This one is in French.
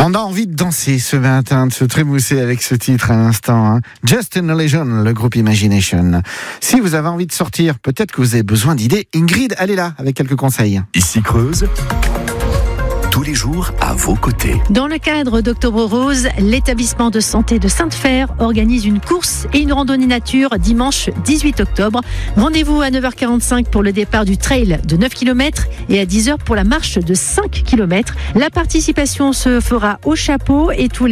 On a envie de danser ce matin, de se trémousser avec ce titre à l'instant. Just an Illusion, le groupe Imagination. Si vous avez envie de sortir, peut-être que vous avez besoin d'idées. Ingrid, elle est là avec quelques conseils. Ici Creuse, tous les jours à vos côtés. Dans le cadre d'Octobre Rose, l'établissement de santé de Sainte-Fère organise une course et une randonnée nature dimanche 18 octobre. Rendez-vous à 9h45 pour le départ du trail de 9 km et à 10h pour la marche de 5 km. La participation se fera au chapeau et tous les